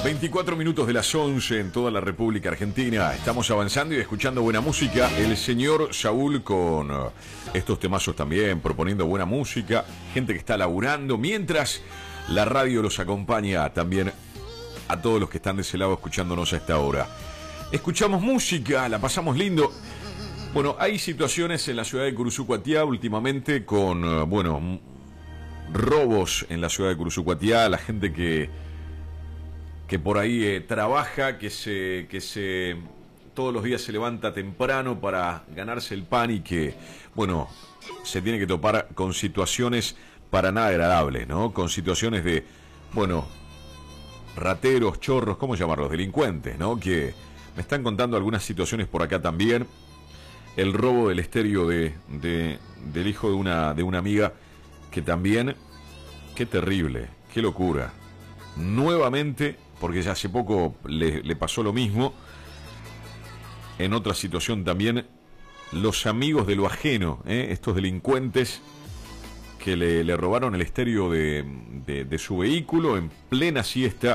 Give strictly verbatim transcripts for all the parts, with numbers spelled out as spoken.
veinticuatro minutos de las once en toda la República Argentina. Estamos avanzando y escuchando buena música. El señor Saúl con uh, estos temazos también, proponiendo buena música. Gente que está laburando, mientras la radio los acompaña también a todos los que están de ese lado escuchándonos a esta hora. Escuchamos música, la pasamos lindo. Bueno, hay situaciones en la ciudad de Curuzucuatiá últimamente con, uh, bueno, robos en la ciudad de Curuzucuatiá. La gente que... que por ahí eh, trabaja, que se, que se todos los días se levanta temprano para ganarse el pan y que, bueno, se tiene que topar con situaciones para nada agradables, ¿no? Con situaciones de, bueno, rateros, chorros, ¿cómo llamarlos? Delincuentes, ¿no? Que me están contando algunas situaciones por acá también. El robo del estéreo de, de, del hijo de una, de una amiga, que también, qué terrible, qué locura. Nuevamente, porque ya hace poco le, le pasó lo mismo, en otra situación también, los amigos de lo ajeno, ¿eh? Estos delincuentes que le, le robaron el estéreo de, de, de su vehículo en plena siesta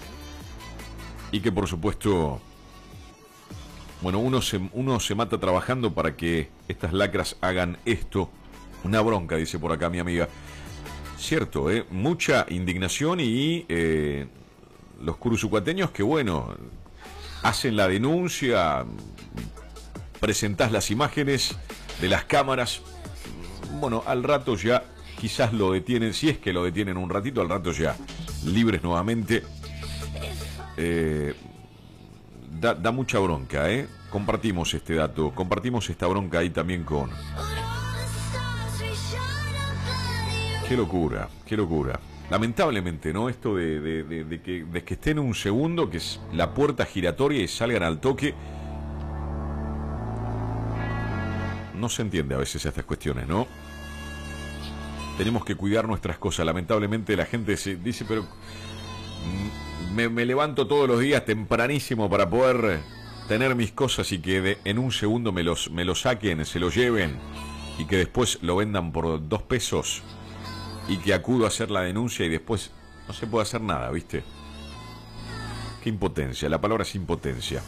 y que por supuesto, bueno, uno se, uno se mata trabajando para que estas lacras hagan esto. Una bronca, dice por acá mi amiga. Cierto, ¿eh? Mucha indignación y eh, los curuzucuateños que, bueno, hacen la denuncia, presentás las imágenes de las cámaras, bueno, al rato ya quizás lo detienen, si es que lo detienen un ratito, al rato ya libres nuevamente. Eh, da, da mucha bronca, ¿eh? Compartimos este dato, compartimos esta bronca ahí también con... Qué locura, qué locura. Lamentablemente, ¿no? Esto de, de, de, de, que, de que estén un segundo, que es la puerta giratoria y salgan al toque. No se entiende a veces estas cuestiones, ¿no? Tenemos que cuidar nuestras cosas. Lamentablemente la gente se dice, pero me, me levanto todos los días tempranísimo para poder tener mis cosas y que de, en un segundo me los, me los saquen, se los lleven y que después lo vendan por dos pesos. Y que acudo a hacer la denuncia y después no se puede hacer nada, ¿viste? Qué impotencia, la palabra es impotencia.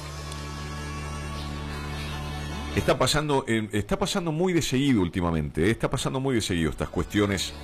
Está pasando, eh, está pasando muy de seguido últimamente, ¿eh? Está pasando muy de seguido estas cuestiones.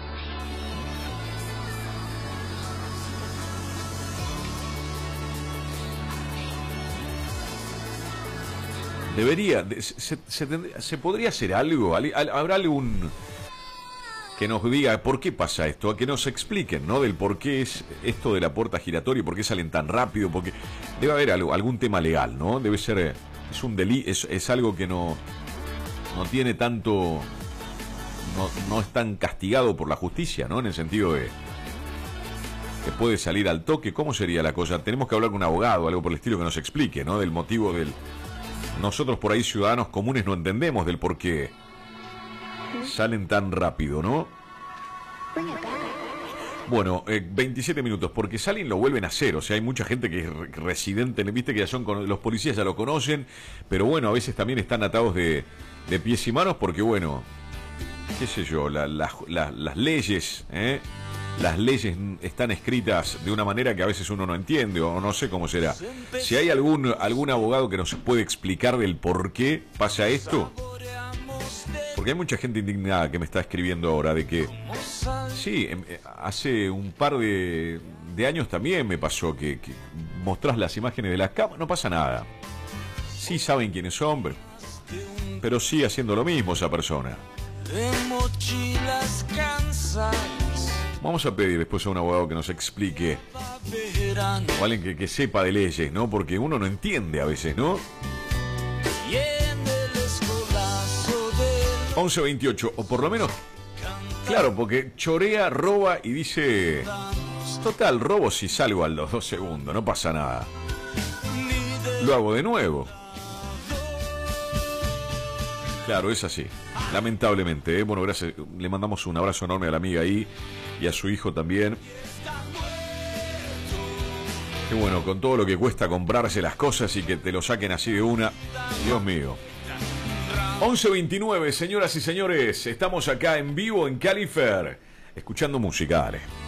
Debería, se, se, tendría, se podría hacer algo, habrá algún... que nos diga por qué pasa esto, a que nos expliquen, ¿no? Del por qué es esto de la puerta giratoria, por qué salen tan rápido, porque debe haber algo, algún tema legal, ¿no? Debe ser, es un delito, es, es algo que no, no tiene tanto, no, no es tan castigado por la justicia, ¿no? En el sentido de que puede salir al toque. ¿Cómo sería la cosa? Tenemos que hablar con un abogado, algo por el estilo que nos explique, ¿no? Del motivo del... Nosotros por ahí ciudadanos comunes no entendemos del por qué salen tan rápido, ¿no? Bueno, eh, veintisiete minutos, porque salen y lo vuelven a hacer. O sea, hay mucha gente que es residente, viste que ya son con, los policías ya lo conocen, pero bueno, a veces también están atados de, de pies y manos porque, bueno, qué sé yo, la, la, la, las leyes, ¿eh? Las leyes están escritas de una manera que a veces uno no entiende o no sé cómo será. Si hay algún, algún abogado que nos puede explicar del por qué pasa esto... Porque hay mucha gente indignada que me está escribiendo ahora de que, sí, hace un par de, de años también me pasó que, que mostrás las imágenes de las cámaras, no pasa nada. Sí saben quiénes son, pero, pero sigue haciendo lo mismo esa persona. Vamos a pedir después a un abogado que nos explique, o alguien que, que sepa de leyes, ¿no? Porque uno no entiende a veces, ¿no? once veintiocho, o por lo menos, claro, porque chorea, roba y dice, total, robo si salgo a los dos segundos, no pasa nada. Lo hago de nuevo. Claro, es así, lamentablemente, ¿eh? Bueno, gracias, le mandamos un abrazo enorme a la amiga ahí y a su hijo también. Que bueno, con todo lo que cuesta comprarse las cosas y que te lo saquen así de una, Dios mío. once veintinueve, señoras y señores, estamos acá en vivo en Califer, escuchando música, dale.